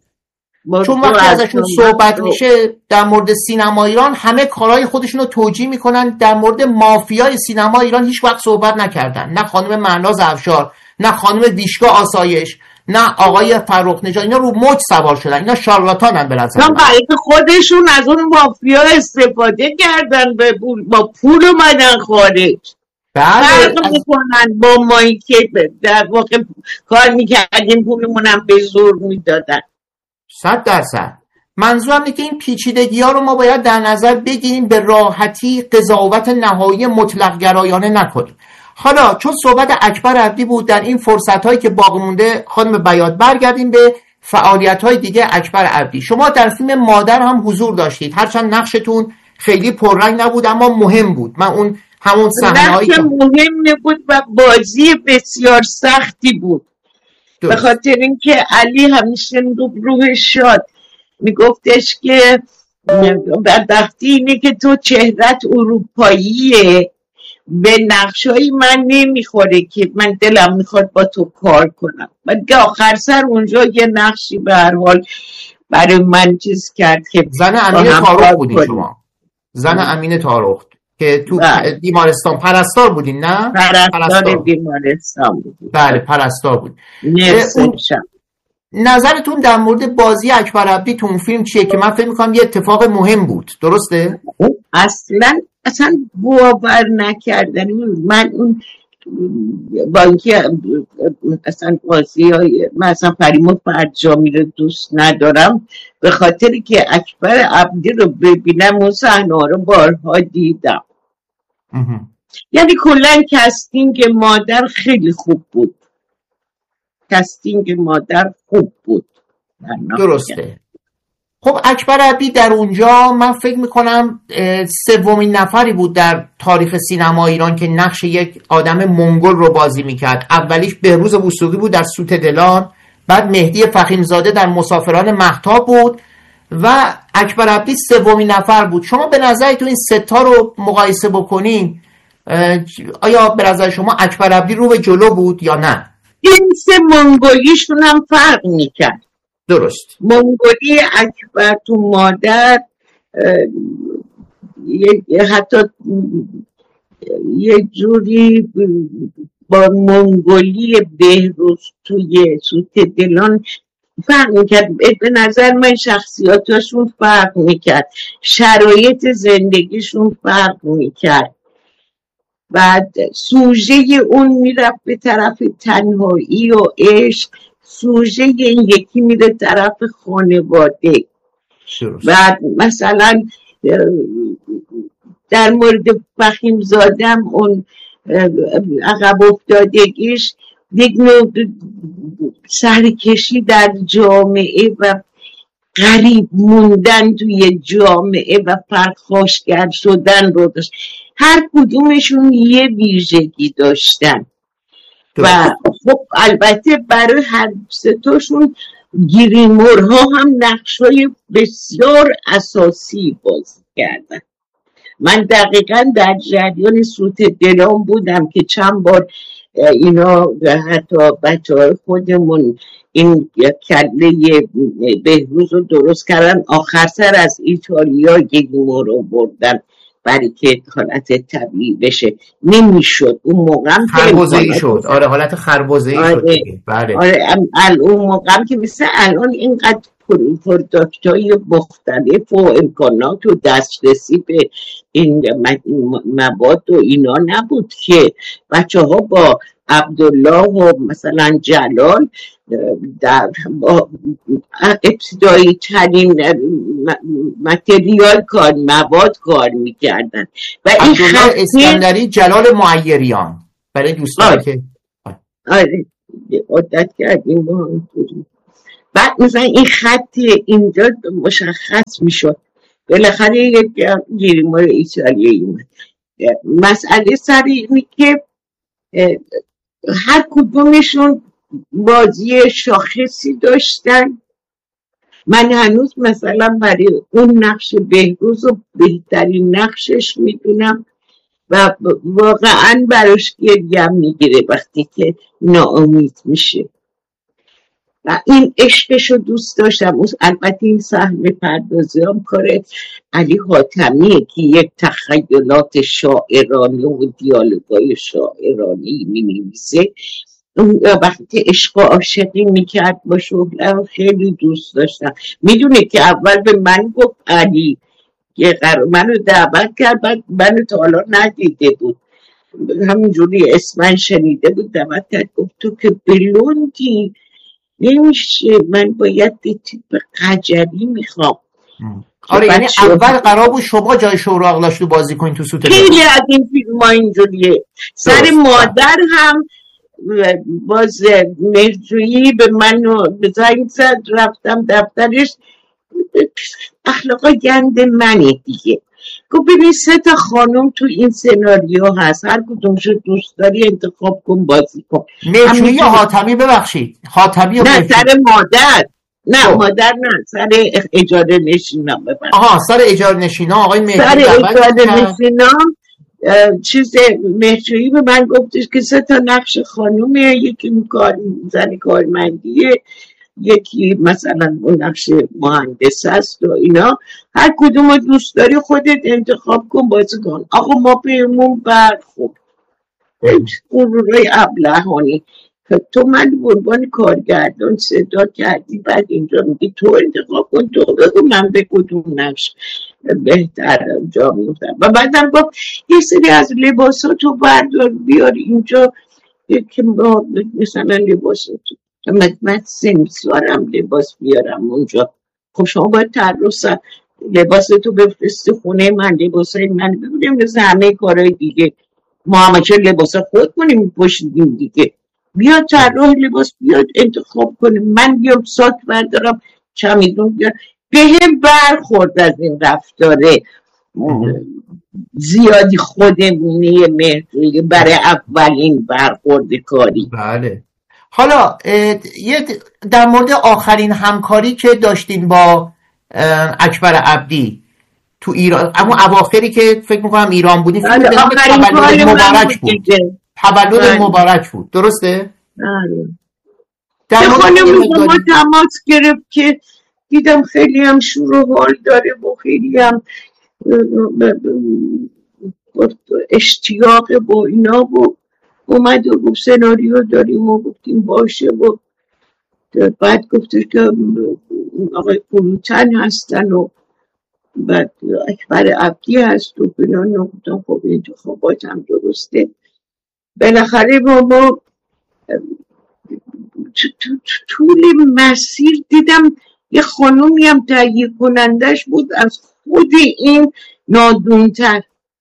چون وقتی ازشون صحبت میشه در مورد سینما ایران همه کارهای خودشون رو توجیه میکنن. در مورد مافیای سینما ایران هیچ وقت صحبت نکردن. نه خانم مهناز افشار، نه خانم ویشکا آسایش، نه آقای فرخ نژاد. اینا رو موج سوار شدن. اینا شارلاتانن به نظر من. برای خودشون از اون مافیا استفاده کردن، به پول با پول اومدن خارج. فرق بله، میکنن با مایی که در واقع کار میکردیم پولمونم به زور میدادن. صد درصد. منظورم اینه که این پیچیدگی ها رو ما باید در نظر بگیریم، به راحتی قضاوت نهایی مطلق گرایانه نکنیم. حالا چون صحبت اکبر عبدی بود، در این فرصت هایی که باقی مونده خانم بیات برگردیم به فعالیت های دیگه اکبر عبدی. شما در فیلم مادر هم حضور داشتید، هرچند نقشتون خیلی پررنگ نبود اما مهم بود. من اون همون صحنه‌هایی که مهم نبود و بازی بسیار سختی بود، به خاطر اینکه علی همیشه روحش شاد میگفتش که بدبختی اینه که تو چهرت اروپاییه، به نقشای من نمیخوره که من دلم میخواد با تو کار کنم. بعد آخر سر اونجا یه نقشی به هر حال برای من چیز کرد که زن امین تارخ بودین شما. زن امین تارخ که تو بیمارستان پرستار بودین، نه؟ پرستار, پرستار. بیمارستان بودین. بله، پرستار بود. نرسشم. نظرتون در مورد بازی اکبر عبدی تو اون فیلم چیه که من فکر میکنم یه اتفاق مهم بود، درسته؟ اصلا اصلا باور نکردنی. من اون با اینکه اصلا بازی های مثلا پریمو فرجامی رو دوست ندارم، به خاطری که اکبر عبدی رو ببینم اون صحنه رو بارها دیدم. یعنی کلا کاستینگ مادر خیلی خوب بود. کاستینگ مادر خوب بود. درسته. خب اکبر عبدی در اونجا من فکر میکنم سومین نفری بود در تاریخ سینما ایران که نقش یک آدم منگول رو بازی میکرد. اولیش بهروز وثوقی بود در سوت دلان، بعد مهدی فخیمزاده در مسافران مهتاب بود و اکبر عبدی سومین نفر بود. شما به نظرتون این سه تا رو مقایسه بکنین، آیا به نظر شما اکبر عبدی رو به جلو بود یا نه؟ این سه منگولیشون هم فرق میکرد. درست. منگولی اکبر تو مادر حتی یه جوری با منگولی بهروز توی سوت دلان فرق میکرد. به نظر من شخصیاتشون فرق میکرد، شرایط زندگیشون فرق میکرد. بعد سوژه اون میرفت به طرف تنهایی و عشق، سوژه این یکی میره طرف خانواده. بعد مثلا در مورد فخیمزادم اون عقب افتادگیش یک نوع سرکشی در جامعه و غریب موندن توی جامعه و پرخاشگر شدن رو داشت. هر کدومشون یه ویژگی داشتن و خب البته برای هر ستاشون گریمورها هم نقشای بسیار اساسی بازی کردن. من دقیقا در جریان سوت دلان بودم که چند بار اینا حتی بچه های خودمون این کله بهروز رو درست کردن، آخر سر از ایتالیا گریمور رو بردن برای که حالت طبیعی بشه. نمیشد اون موقع هم خربزه‌ای شد. آره حالت خربزه‌ای آره. شد. بله. آره اون موقع هم که مثل الان اینقدر پروداکت های مختلف و امکانات و دسترسی به این مواد و اینا نبود که بچه ها با عبدالله و مثلا جلال در با ابتدایی ترین متریال کار مواد کار میکردن و این عبدالله اسکندری، جلال معیریان، برای دوستانی که آره عادت کردیم با هم. بعد مثلا این خط اینجا مشخص میشد، بالاخره یک گیریمار ایتالیایی اومد. مسئله سر اینه که هر کدومشون بازی شاخصی داشتن. من هنوز مثلا برای اون نقش بهروز و بهترین نقشش میدونم و واقعا براش گریم میگیره وقتی که ناامید میشه و این عشقش رو دوست داشتم. البته این صحنه پردازی هم کار علی حاتمیه که یک تخیلات شاعرانه و دیالوگای شاعرانه می‌نویسه. وقتی عشق و عاشقی میکرد با شغلم خیلی دوست داشتم. میدونه که اول به من گفت علی که قرار منو دعوت کرد، بعد منو تا حالا ندیده بود، همینجوری اسمن شنیده بود، دعوت کرد گفت تو که بلوندی نمیشه، من باید یه تیپ قجری میخوام. آره یعنی اول قرار بود شما جای شهرا اغلاشلو بازی کنین تو سوت خیلی از این فیلم ها اینجوریه. سر مادر هم باز مهرجویی به من زنگ زد، رفتم دفترش، اخلاقا گند منه دیگه. گفت ببین سه تا خانم تو این سناریو هست، هر کدومشو دوست داری انتخاب کن بازی کن. مهرجویی یا حاتمی؟ ببخشید حاتمی یا نه مهرجویی؟ سر مادر نه او. مادر نه سر اجاره نشینام. ببخشید آها سر اجاره نشینام آقای مهرجویی سر اجاره نشینام چیز مهرجویی به من گفتش که سه تا نقش خانومه، یکی کار زن کارمندیه، یکی مثلا اون نقش مهندس است و اینا، هر کدوم رو دوست داری خودت انتخاب کن بازی کن. آقا ما پیمون برخورد غرورای ابلهانی تو من بردبان کارگردان صدا کردی، بعد اینجا میگی تو انتخاب کن، تو بگو من به کدوم نقش بهتر جا میفتم. و بعدم گفت یه سری از لباساتو بردار بیار اینجا که مثلا لباساتو من سنسوارم لباس بیارم اونجا. خب شما باید طراح لباستو بفرستی خونه من، لباسای من ببینیم مثل همه کارهای دیگه ما همه چه لباسا خود کنیم میپوشیدیم دیگه. بیاد طراح لباس بیاد انتخاب کنیم، من بیام ساک بردارم چمیدون بیاد. به هم برخورد از این رفتاره زیادی خودمونی مهرجویی برای اولین برخورد کاری. بله. حالا یه در مورد آخرین همکاری که داشتین با اکبر عبدی تو ایران، اما اواخری که فکر میکنم ایران بودین، فکر میکنم تولد مبارک بود تولد مبارک بود درسته؟ بله. در خانم با ما تماس گرفت که دیدم خیلی هم شور و حال داره و خیلی هم اشتیاق با اینا بود. اومد و گفت سناریو داریم و گفتیم باشه و بعد گفتش که آقای فروتن هستن و بعد اکبر عبدی هست و بنان گفتم خب انتخابات هم درسته. بالاخره با ما طول مسیر دیدم یه خانومی هم تهیه کنندش بود از خود این نادونتر.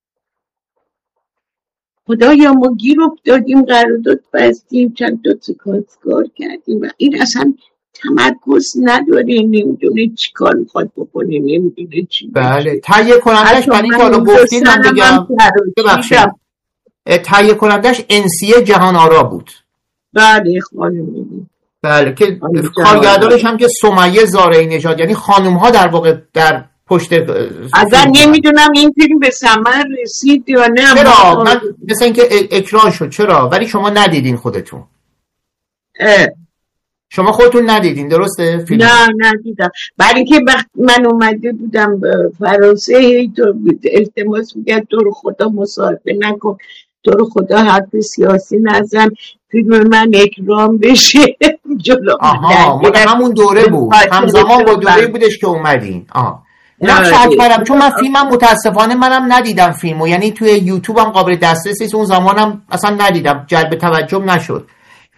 خدایا ما گیر افتادیم، قرارداد بستیم، چند تا سکانس کار کردیم و این اصلا تمرکز نداره، نمیدونه چی کار میخواد بکنه، نمیدونه چی. بله تهیه کنندش برای که حالا گفتین من بگم ببخشید تهیه کنندش انسیه جهان آرا بود. بله خانم. بله که کارگردانش هم که سمیه زارعی نژاد، یعنی خانم ها در واقع در پشت. اگر نمیدونم این فیلم به ثمر رسید یا نه. چرا؟ من مثل اینکه اکران شد چرا؟ ولی شما ندیدین خودتون. اه. شما خودتون ندیدین درسته؟ فیلم؟ نه ندیدم. برای اینکه وقت من اومده بودم فرانسه تو التماس میگه تو رو خدا مصاحبه نکن، تو رو خدا حرف سیاسی نزن، فیلم من اکرام بشه جلو. آها مال همون دوره بود، همزمان با دوره بودش که اومدین. آها نقش اکبرم، چون من فیلمم متاسفانه منم ندیدم فیلمو، یعنی توی یوتیوب هم قابل دسترسی، اون زمانم اصلا ندیدم، جلب توجه نشد،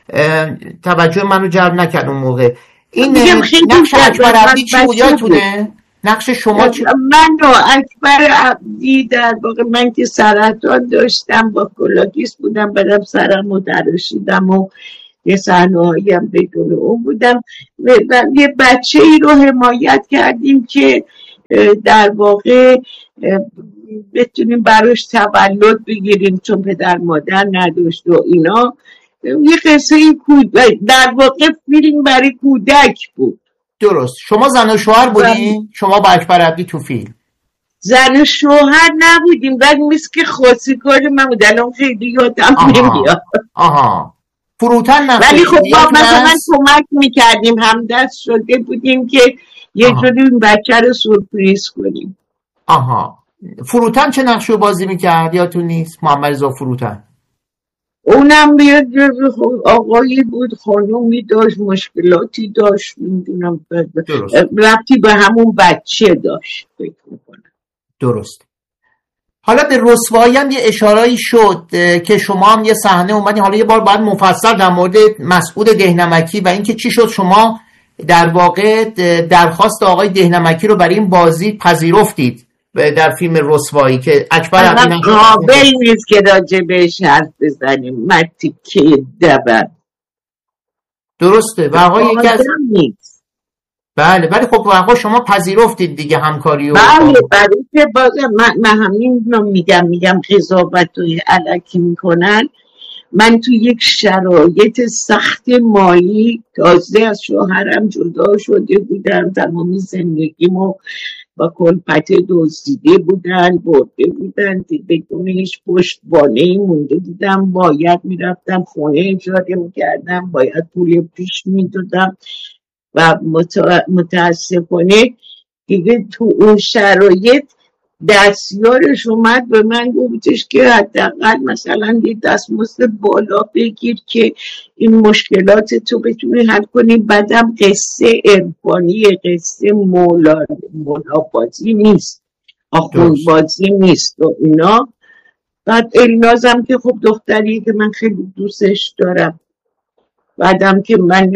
توجه منو جلب نکرد اون موقع. این نقش اکبر عبدی چی بود یادتونه؟ نقش شما چی؟ من و اکبر عبدی در واقع، من که سرطان داشتم با کلاگیس بودم، بعدم سرم رو درشیدم و یه صحنه‌هایی هم بدون اون بودم و یه بچه ای رو حمایت کردیم که در واقع بتونیم براش تولد بگیریم چون پدر مادر نداشت و اینا. یه قصه کود در واقع فیلم برای کودک بود. درست. شما زن و شوهر بودین؟ شما با اکبر عبدی تو فیلم زن و شوهر نبودیم، ولی مثل که خواستگار من بود، الان خیلی یادم نمیاد. آها فروتن نبودیم، ولی خب ما مثلا کمک میکردیم، همدست شده بودیم که یه جوری این بچه رو سورپریز کنیم. آها فروتن چه نقشی رو بازی میکرد یادتون نیست؟ محمد رضا فروتن اونم یه آقایی بود، خانومی داشت، مشکلاتی داشت، میدونم ربطی به همون بچه داشت فکر میکنم. درست. حالا به رسوایی هم یه اشاره‌ای شد که شما هم یه صحنه اومدین، حالا یه بار باید مفصل در مورد مسعود دهنمکی و اینکه چی شد شما در واقع درخواست آقای دهنمکی رو برای این بازی پذیرفتید در فیلم رسوایی که اکبر عبدی نقش قابل نیست که راجع بهش حرف بزنیم، مرتی که دبر. درسته و آقای یکی از نیست. بله ولی خب آقا شما پذیرفتید دیگه همکاری و بله برای که بازم من, من همین رو میگم میگم قضاوت و الکی میکنن. من تو یک شرایط سخت مالی تازه از شوهرم جدا شده بودم، تمامی زندگیمو با کلپت دزدیده بودن، برده بودن، بدون هیچ پشتوانه‌ای مونده بودم، باید میرفتم خونه اجاره میکردم، باید پول پیش میدادم و متاسفانه دیگه تو اون شرایط دستیارش اومد به من گفتش که حداقل مثلا یه دستمزد بالا بگیر که این مشکلات تو بتونی حل کنی. بعدم قصه عرفانی، قصه مولا مولابازی نیست، آخوندبازی نیست و اینا. بعد النازم که خب دختری که من خیلی دوستش دارم، بعدم که من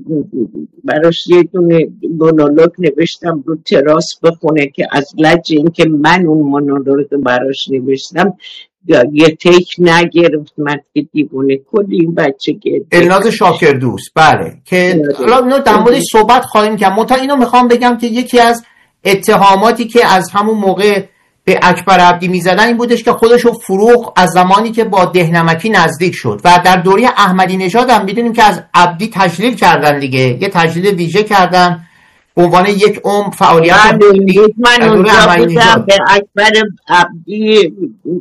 براش یه دونه مونولوگ نوشتم رو تراس بخونه که از لج این که من اون مونولوگ براش نوشتم یه تیک نگرفت، من که دیوونه کلی این بچه که الناز شاکردوست. بله که حالا در موردش صحبت خواهیم کرد. منتها اینو میخوام بگم که یکی از اتهاماتی که از همون موقع به اکبر عبدی میزدن این بودش که خودشو فروخت از زمانی که با دهنمکی نزدیک شد و در دوره احمدی نژاد هم میدونیم که از عبدی تجلیل کردن دیگه، یه تجلیل ویژه کردن به عنوان یک عمر فعالیت. من اونجا بودم به اکبر عبدی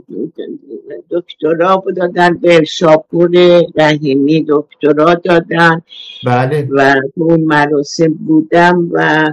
دکترا دادن، به شاپور رحیمی دکترا دادن. بله و اون مراسم بودم و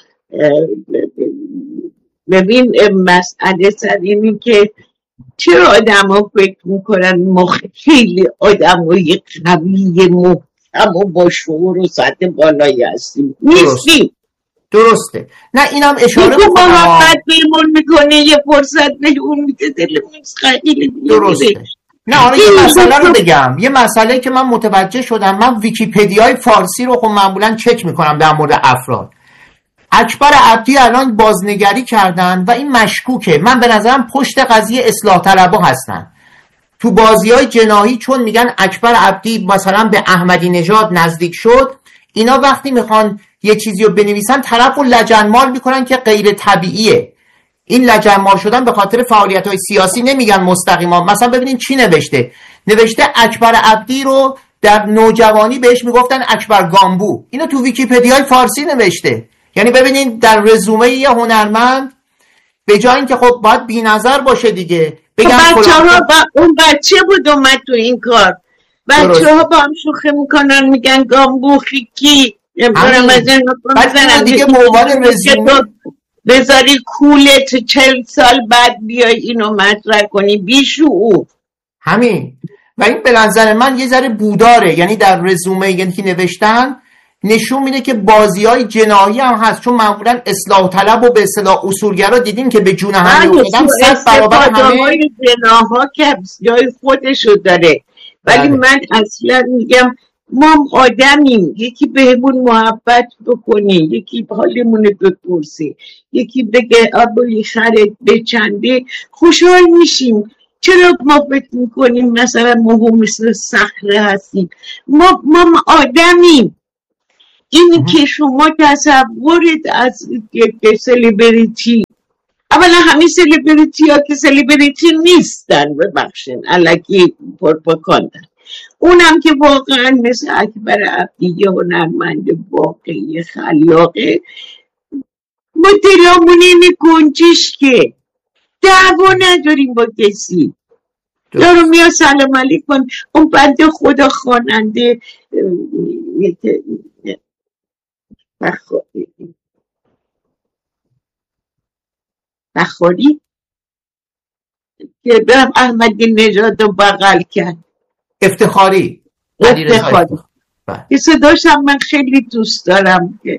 ببین مسئله سر اینی که چرا آدم ها فکر میکنن ما خیلی آدم های قوی محکم و با شعور و سطح بالایی هستیم. نیستیم. درسته. نه اینم اشاره میکنم ما وقت بیمون میکنه یه فرصت به اون میده دلمونز خیلی درسته. نه آره یه مسئله رو بگم، یه مسئله که من متوجه شدم، من ویکی‌پدیای فارسی رو خب معمولا چک میکنم در مورد افراد. اکبر عبدی الان بازنگری کردن و این مشکوکه. من به نظرم پشت قضیه اصلاح طلبها هستن تو بازی‌های جناحی، چون میگن اکبر عبدی مثلا به احمدی نژاد نزدیک شد، اینا وقتی میخوان یه چیزی رو بنویسن طرف رو لجنمال میکنن که غیر طبیعیه. این لجنمال شدن به خاطر فعالیت‌های سیاسی نمیگن مستقیما. مثلا ببینین چی نوشته، نوشته اکبر عبدی رو در نوجوانی بهش میگفتن اکبر گامبو. اینو تو ویکی‌پدیای فارسی نوشته. یعنی ببینین در رزومه یه هنرمند به جای اینکه خب باید بی‌نظر باشه دیگه بگم خب بچه ها با... اون بچه بود اومد تو این کار، بچه ها با هم شوخه میکنن میگن گامبو خیکی بعد دیگه به عنوان رزومه بذاری کولت چل سال بعد بیای اینو مطرح کنی بیشعور. همین. و این به نظر من یه ذره بوداره، یعنی در رزومه یعنی که نوشتن نشون میده که بازی‌های جناحی هم هست، چون معمولا اصلاح طلب و به اصطلاح اصولگرا دیدیم که به جون هم می‌افتادن صد برابر همه جناحا که جای خودشو داره. ولی بله. من اصلا میگم ما آدمیم، یکی بهمون محبت بکنه، یکی حالمون بپرسه، یکی بگه آبوی خرت به چنده، خوشحال میشیم. چرا ما فکر میکنیم مثلا ما مثل صخره هستیم؟ ما ما آدمیم. این که شما تصورت از سلیبریتی، اولا همین سلیبریتی ها که سلیبریتی نیستن، ببخشن الکی پرپکاندن، اونم که واقعا مثل اکبر عبدی یه هنرمند واقعی خلاقه، ما دلامون اینه گنجش که دعوا نداریم با کسی. دارو میاد سلام علیکم. اون بنده خدا خواننده بخاری بخاری که برم احمد نژاد رو بغل کرد، افتخاری افتخاری که صداش هم من خیلی دوست دارم که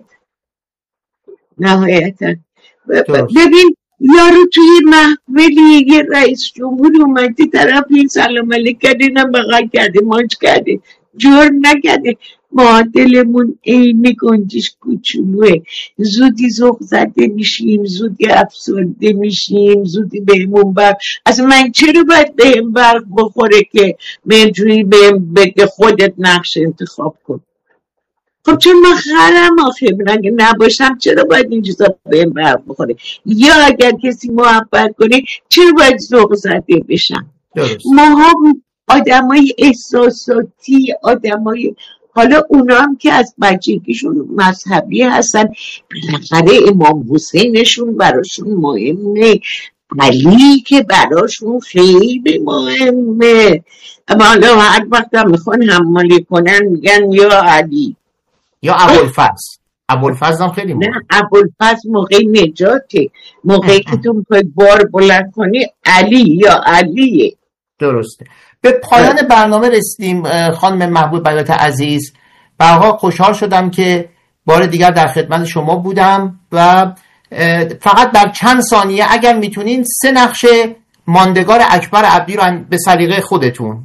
نهایتا ببین یارو توی محفلی یه رئیس جمهور اومده طرف این سلام علیک کرده، اینم بغل کرده، ماچ کرده، جور نکرده. ما دلمون عین گنجش کوچولوه، زودی ذوق زده میشیم، زودی افسرده میشیم، زودی بهمون برق. از من چرا باید بهم برق بخوره که منجوری بهم بگه خودت نقش انتخاب کن؟ خب چون من خرم آخه اگه نباشم چرا باید این چیزا بهم برق بخوره؟ یا اگر کسی محبت کنه چرا باید ذوق زده بشم؟ ما آدمای احساساتی، آدمای حالا اونا هم که از بچگیشون مذهبی هستن، بالاخره امام حسینشون براشون مهمه، علی که براشون خیلی مهمه. اما حالا هر وقت هم میخوان حمالی کنن میگن یا علی یا ابوالفضل. ابوالفضل هم خیلی مهمه. نه ابوالفضل موقع نجاته، موقعی که تو میخوای بار بلند کنی علی یا علیه. درسته. به پایان برنامه رسیدیم خانم محبوب بیات عزیز. برها خوشحال شدم که بار دیگر در خدمت شما بودم و فقط در چند ثانیه اگر میتونین سه نقش ماندگار اکبر عبدی رو به سلیقه خودتون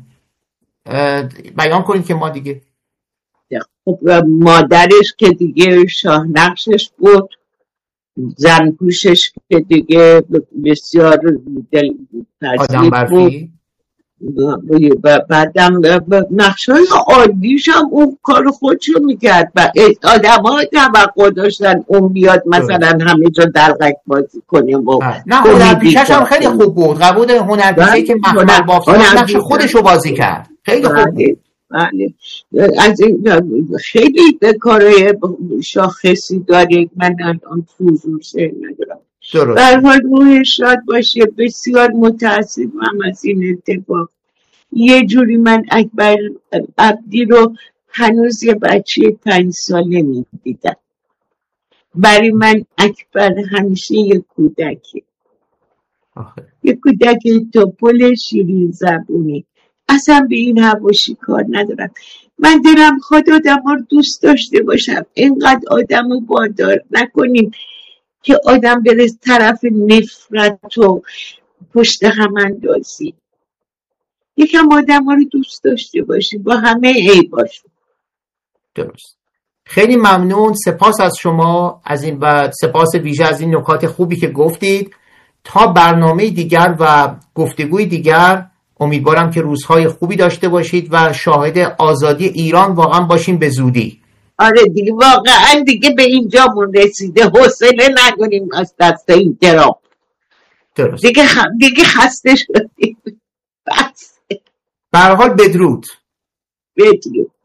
بیان کنید که ما دیگه. خب مادرش که دیگه شاه نقشش بود، زن پوشش که دیگه بسیار دل آدم برفی و بعدم نقشای عادیش هم اون کار خودشو میکرد و آدم ها توقع داشتن اون بیاد مثلا همه جا دلقک بازی کنه و نه هنرپیشش هم خیلی خوب بود. قبول هنرپیشه که مخمل بافت نقش خودشو بازی کرد خیلی خوب بود. بله از این خیلی کارهای شاخصی داره. من الان حضور سر ندارم. در حال روح شاد باشه. بسیار متاسفم از این اتفاق. یه جوری من اکبر عبدی رو هنوز یه بچه پنج ساله می دیدم. برای من اکبر همیشه یه کودکی، یه کودک توپل شیرین زبونی. اصلا به این حواشی کار ندارم. من دلم خود آدم ها رو دوست داشته باشم. اینقدر آدم رو باردار نکنیم که آدم بره طرف نفرت و پشت هم اندازی. یکم آدم ها رو دوست داشته باشیم با همه عیباشون. درست. خیلی ممنون. سپاس از شما از این و سپاس ویژه از این نکات خوبی که گفتید. تا برنامه دیگر و گفتگوی دیگر امیدوارم که روزهای خوبی داشته باشید و شاهد آزادی ایران واقعا باشیم به زودی. آره دیگه واقعا دیگه به اینجامون رسیده. حوصله نکنیم از دست این گرام. درست. دیگه خ... دیگه خسته شدیم. بس. به هر حال بدرود. بدرود.